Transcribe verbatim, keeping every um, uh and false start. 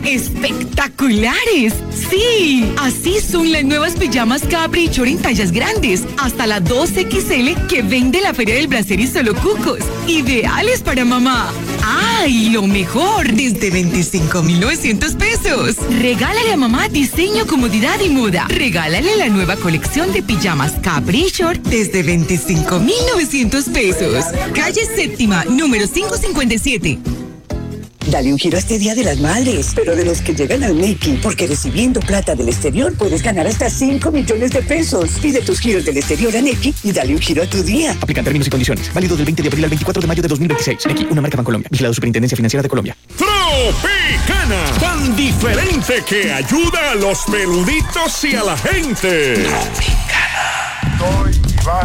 ¡Espectaculares! ¡Sí! Así son las nuevas pijamas Capri y Short en tallas grandes, hasta la dos equis ele que vende la Feria del Brasier y Solo Cucos. Ideales para mamá. ¡Ah! Y lo mejor, desde veinticinco mil novecientos pesos. Regálale a mamá diseño, comodidad y moda. Regálale la nueva colección de pijamas Capri y Short desde veinticinco mil novecientos pesos. Calle Séptima, número quinientos cincuenta y siete. Dale un giro a este Día de las Madres, pero de los que llegan al Nequi, porque recibiendo plata del exterior puedes ganar hasta cinco millones de pesos. Pide tus giros del exterior a Nequi y dale un giro a tu día. Aplican términos y condiciones. Válido del veinte de abril al veinticuatro de mayo de dos mil veintiséis. Nequi, una marca Bancolombia. Vigilado Superintendencia Financiera de Colombia. Tropicana, tan diferente que ayuda a los peluditos y a la gente. Tropicana. Soy